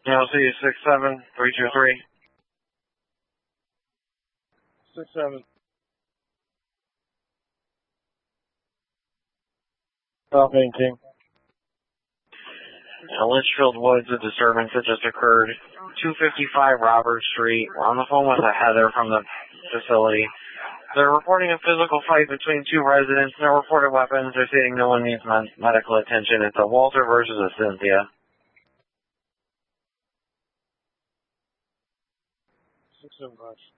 I'll see you 67323. 67. South 18. Litchfield Woods, a disturbance that just occurred. 255 Robert Street. We're on the phone with a Heather from the facility. They're reporting a physical fight between two residents. No reported weapons. They're saying no one needs medical attention. It's a Walter versus a Cynthia. 675.